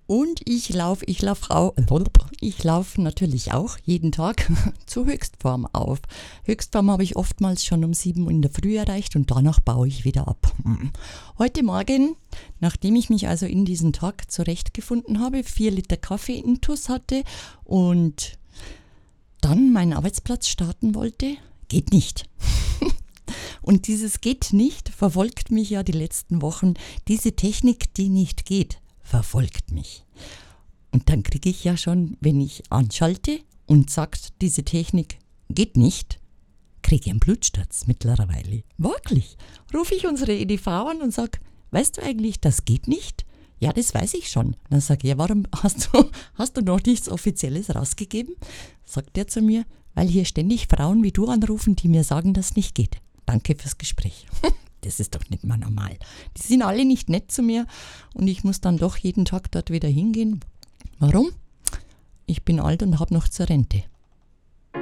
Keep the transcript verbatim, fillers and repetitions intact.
Und ich laufe, ich laufe auch, ich laufe natürlich auch jeden Tag zur Höchstform auf. Höchstform habe ich oftmals schon um sieben Uhr in der Früh erreicht und danach baue ich wieder ab. Heute Morgen, nachdem ich mich also in diesen Tag zurechtgefunden habe, vier Liter Kaffee intus hatte und dann meinen Arbeitsplatz starten wollte, geht nicht. Und dieses geht nicht verfolgt mich ja die letzten Wochen. Diese Technik, die nicht geht, verfolgt mich. Und dann kriege ich ja schon, wenn ich anschalte und sagt, diese Technik geht nicht, kriege ich einen Blutsturz mittlerweile. Wirklich. Rufe ich unsere E D V an und sage, weißt du eigentlich, das geht nicht? Ja, das weiß ich schon. Dann sage ich, ja, warum hast du, hast du noch nichts Offizielles rausgegeben? Sagt er zu mir, weil hier ständig Frauen wie du anrufen, die mir sagen, dass nicht geht. Danke fürs Gespräch. Das ist doch nicht mal normal. Die sind alle nicht nett zu mir und ich muss dann doch jeden Tag dort wieder hingehen. Warum? Ich bin alt und habe noch zur Rente.